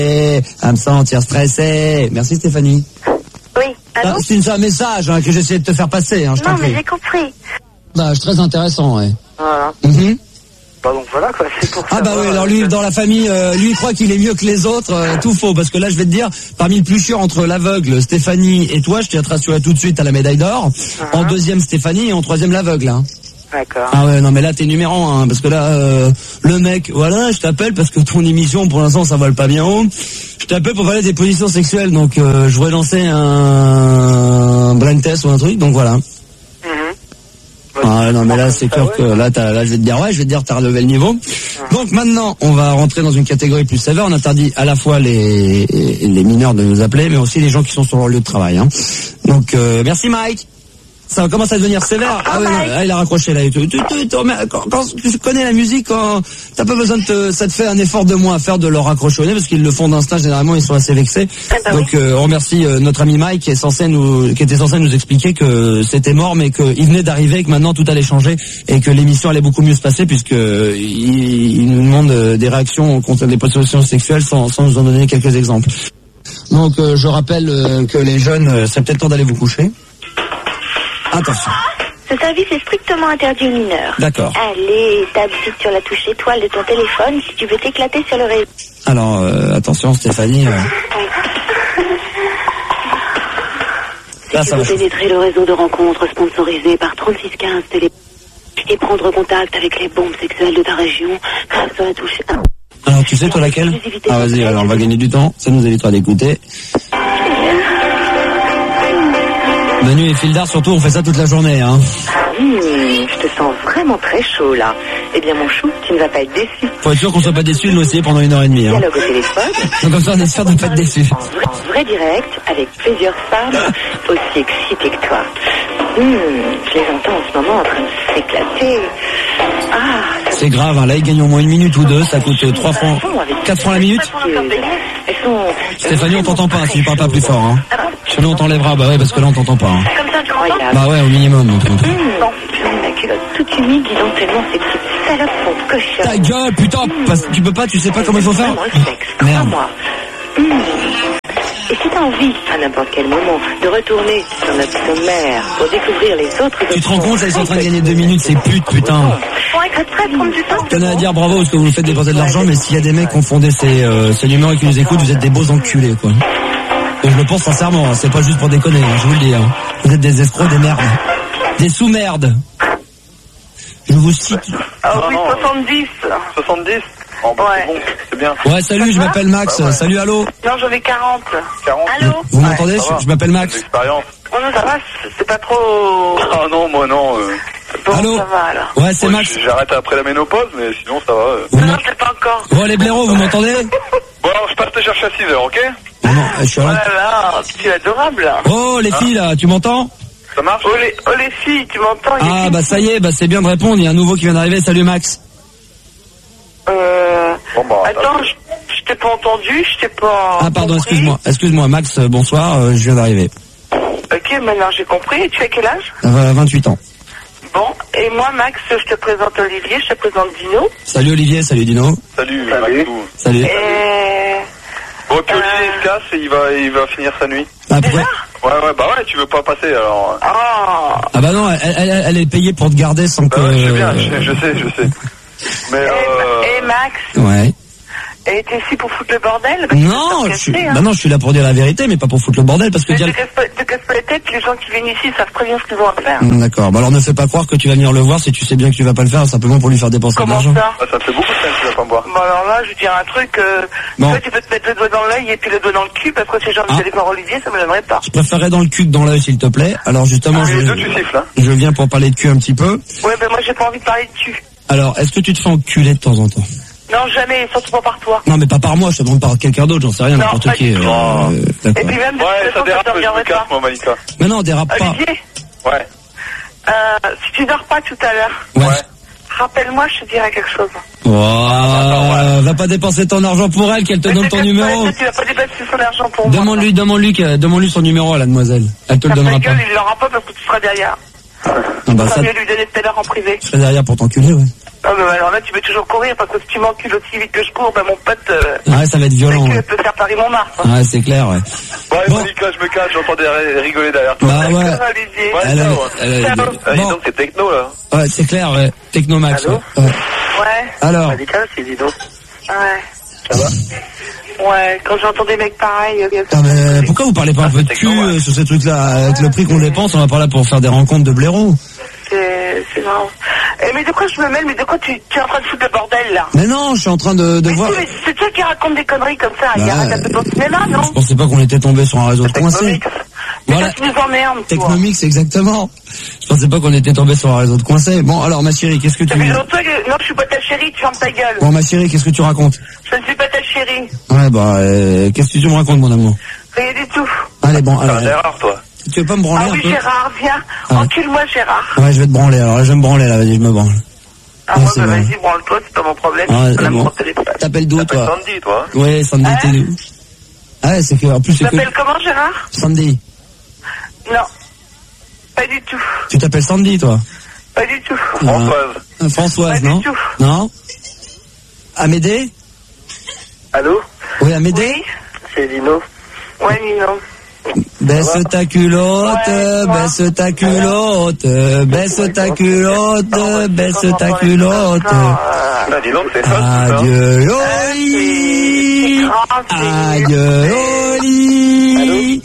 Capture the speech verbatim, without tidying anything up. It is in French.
à me sentir stressé. Merci Stéphanie. Oui, allô? Ah, c'est un message hein, que j'essaie de te faire passer. Hein, je non, t'en mais prie. j'ai compris. Bah, c'est très intéressant, ouais. Voilà. Mm-hmm. Bah donc voilà quoi, c'est pour ça. Ah bah oui, alors lui dans la famille, euh, lui il croit qu'il est mieux que les autres, euh, tout faux, parce que là je vais te dire, parmi le plus chiant entre l'aveugle, Stéphanie et toi, je tiens à te rassurer tout de suite à la médaille d'or, uh-huh. En deuxième Stéphanie et en troisième l'aveugle. Hein. D'accord. Ah ouais, non mais là t'es numéro un, hein, parce que là, euh, le mec, voilà, je t'appelle parce que ton émission pour l'instant ça vole pas bien haut, je t'appelle pour parler des positions sexuelles, donc euh, je voudrais lancer un blind test ou un truc, donc voilà. Ah non mais là c'est clair que là, t'as, là je vais te dire ouais je vais te dire t'as relevé le niveau. Donc maintenant on va rentrer dans une catégorie plus sévère. On interdit à la fois les les mineurs de nous appeler mais aussi les gens qui sont sur leur lieu de travail. Hein. Donc euh, merci Mike. Ça commence à devenir sévère. Ah oui, non, là, il a raccroché là. Tu, tu, tu, tu, quand, quand tu connais la musique, quand t'as pas besoin de te, ça te fait un effort de moins à faire de leur raccrocher au nez parce qu'ils le font d'instinct. Généralement, ils sont assez vexés. Ah bah Donc, oui. euh, on remercie euh, notre ami Mike qui est censé nous, qui était censé nous expliquer que c'était mort, mais qu'il venait d'arriver et que maintenant tout allait changer et que l'émission allait beaucoup mieux se passer puisque euh, il, il nous demande euh, des réactions contre les positions sexuelles sans, sans nous en donner quelques exemples. Donc, euh, je rappelle euh, que les jeunes, euh, c'est peut-être temps d'aller vous coucher. Attention. Ce service est strictement interdit aux mineurs. D'accord. Allez, tape vite sur la touche étoile de ton téléphone si tu veux t'éclater sur le réseau. Alors, euh, attention Stéphanie. Euh... Là, Si vous pénétrez le réseau de rencontres sponsorisé par trente-six quinze Télé et prendre contact avec les bombes sexuelles de ta région, sur la touche un. Alors, tu sais toi laquelle? Ah vas-y, alors on va gagner du temps, ça nous évitera d'écouter. Manu et Fildar, surtout, on fait ça toute la journée, hein. Mmh, je te sens vraiment très chaud, là. Eh bien, mon chou, tu ne vas pas être déçu. Faut être sûr qu'on soit pas déçus, nous aussi, pendant une heure et demie, hein. Dialogue au téléphone. Donc, comme ça, on est sûr de ne pas être déçus. En vrai, en vrai direct, avec plusieurs femmes aussi excitées que toi. Mmh, je les entends en ce moment en train de s'éclater. Ah, c'est grave, hein. Là, ils gagnent au moins une minute ou deux, ça coûte trois francs, quatre francs la minute. Elles sont... Stéphanie, on t'entend pas, si tu parles pas plus fort, hein. Sinon, on t'enlèvera, bah ouais, parce que là, on t'entend pas, hein. Comme ça, tu m'entends? Bah ouais, au minimum. Mmh, bon, j'ai mis ma culotte toute humide, dis donc tellement ces petites salopes sont cochonnes. Ta gueule, putain, parce que tu peux pas, tu sais pas comment il faut faire? Merde. Mmh. Et si t'as envie, à n'importe quel moment, de retourner sur notre sommaire pour découvrir les autres... Tu te rends compte, là, ils sont en train de gagner deux minutes, c'est pute, putain. Je tenais à dire bravo parce que vous nous faites dépenser de l'argent, mais s'il y a des mecs qui ont fondé ces, euh, ces numéros et qui nous écoutent, vous êtes des beaux enculés, quoi. Et je le pense sincèrement, hein, c'est pas juste pour déconner, hein, je vous le dis. Hein. Vous êtes des escrocs, des merdes. Des sous-merdes. Je vous cite... Ah oui, soixante-dix. soixante-dix Oh, bah, ouais. C'est bon, c'est bien. Ouais, salut, je m'appelle Max. Bah, ouais. Salut, allô. Non, j'en ai quarante. quarante Allô? Vous ouais. m'entendez? Je, je m'appelle Max. L'expérience. Oh non, ça va, c'est pas trop... Ah non, moi non. Euh... Bon, allô? ça va alors. Ouais, c'est ouais, Max. J'arrête après la ménopause, mais sinon ça va. Euh... Vous non, c'est pas encore. Bon, les blaireaux, vous m'entendez? Bon, alors je passe te chercher à six heures, ok? Oh non, je suis Oh là. là là, tu es adorable là. Oh, les filles, là, tu m'entends? Ça marche? Oh les, oh les filles, tu m'entends? Il y a Ah, qui- bah ça y est, bah c'est bien de répondre. Il y a un nouveau qui vient d'arriver. Salut, Max. Euh... Bon, bah, Attends, je, je t'ai pas entendu, je t'ai pas... Ah, pardon, compris. excuse-moi. Excuse-moi, Max, euh, bonsoir, euh, je viens d'arriver. Ok, maintenant j'ai compris. Et tu as quel âge? Euh, vingt-huit ans. Bon, et moi Max, je te présente Olivier, je te présente Dino. Salut Olivier, salut Dino. salut, Maxou. Salut. Et... Bon, puis Olivier il se casse et il va, il va finir sa nuit. Ah, pourquoi? Ouais, ouais, bah ouais, tu veux pas passer alors. Oh. Ah bah non, elle, elle, elle est payée pour te garder sans que... Bah ouais, je sais bien, je, je sais, je sais. Mais Et, euh... et Max, Ouais. et t'es ici pour foutre le bordel? Parce que Non, c'est je suis... cassé, hein. Bah non, je suis là pour dire la vérité, mais pas pour foutre le bordel, parce que Mais dire... te casse pas, te casse pas la tête, les gens qui viennent ici savent très bien ce qu'ils vont faire. Hum, D'accord, bah alors ne fais pas croire que tu vas venir le voir si tu sais bien que tu vas pas le faire, simplement pour lui faire dépenser de Comment l'argent. ça? ah, ça me fait beaucoup de peine que tu vas pas me voir. Bon alors là, je veux dire un truc, euh, Bon. toi tu peux te mettre le doigt dans l'œil et puis le doigt dans le cul, parce que ces gens Ah. qui allaient voir Olivier, ça me donnerait pas. Je préférerais dans le cul que dans l'œil, s'il te plaît. Alors justement, Ah, je... les deux, tu siffles, hein. je viens pour parler de cul un petit peu. Ouais, ben moi j'ai pas envie de parler de cul. Alors, est-ce que tu te fais enculer de temps en temps? Non, jamais, surtout pas par toi. Non, mais pas par moi, je te demande par quelqu'un d'autre, j'en sais rien, Non, n'importe pas qui. du euh, tout. euh, Et d'accord. puis même de Ouais, toute ça façon, dérape, ça je me dormirait casse, pas. moi, Malika. Mais non, dérape pas. Olivier, Ouais. euh, si tu dors pas tout à l'heure, Ouais. Ouais. rappelle-moi, je te dirai quelque chose. Oh, va pas dépenser ton argent pour elle, qu'elle te Mais donne te ton casse pas numéro. la tête, tu vas pas dépasser son argent pour moi. Demande-lui, demande-lui, que- demande-lui son numéro à la demoiselle. Elle te le Ta donnera pas. gueule, il l'aura pas parce que tu seras derrière. Ah bah Ça ça, mieux lui donner tout à l'heure en privé. je serai derrière pour t'enculer, ouais. Oh Oh, mais alors là, tu peux toujours courir, parce que si tu m'encules aussi vite que je cours, bah mon pote... Euh, ouais, ça va être violent. Tu Ouais, peux faire Paris-Montmartre. Hein. ouais c'est clair, ouais. Ouais, Bon. Monica, je me cache, j'entendais rigoler derrière toi. Bah ouais. Allez-y. Ouais, Elle ciao, avait- ouais. elle avait- Ciao. Ah, dis Bon. donc, c'est techno, là. Ouais, c'est clair, ouais. Technomax. Allô Ouais. Ouais. Ouais. Alors, Monica, c'est dis donc. Ouais. Ça va? Ouais, quand j'entends des mecs pareils... Euh, putain, mais pourquoi vous parlez pas un Ah, peu de c'est cul techno, ouais. euh, sur ces trucs-là? Avec le prix qu'on dépense, on va pas là pour faire des rencontres de blaireaux. C'est... c'est marrant. Eh, mais de quoi je me mêle? Mais de quoi tu, tu es en train de foutre le bordel, là? Mais non, je suis en train de, de Mais voir. tu- mais c'est toi qui raconte des conneries comme ça. Il y a Bah, rien à ton cinéma, non? Je pensais pas qu'on était tombé sur un réseau de coincés. Technomix. Mais Voilà. toi, tu nous emmerdes, toi. Technomix, exactement. Je pensais pas qu'on était tombé sur un réseau de coincés. Bon, alors, ma chérie, qu'est-ce que Ça tu... fait longtemps que... Non, je suis pas ta chérie, tu fermes ta gueule. Bon, ma chérie, qu'est-ce que tu racontes? Je ne suis pas ta chérie. Ouais, bah, euh, qu'est-ce que tu me racontes, mon amour? Rien du tout. Allez, bon, C'est alors, un erreur, toi. tu veux pas me branler Ah un oui, peu? Gérard, viens. Ah. Encule-moi, Gérard. Ouais, je vais te branler, alors, là, je vais me branler, là, vas-y, je me branle. Ah, Ouais, moi, c'est bah, bon. vas-y, branle-toi, c'est pas mon problème. Ouais, Je c'est peux bon. mon téléphone. T'appelles d'où, T'appelles toi? Sandy, toi. Ouais, Sandy, Hein? t'es d'où? Ah ouais, c'est que, en plus, Tu c'est que... t'appelles comment, Gérard? Sandy. Non. Pas du tout. Tu t'appelles Sandy, toi? Pas du tout. Françoise. Euh, Françoise, Pas du non? tout. Non? Amédée? Allô? Oui, Amédée? Oui? C'est Lino. Ouais, Nino. Baisse ta culotte, Ouais, moi. baisse ta culotte, baisse ta culotte, baisse ta culotte. Ah, Ah, dis donc, c'est ça, tout ça. Adieu, c'est Oli. grave, c'est- Adieu, Oli.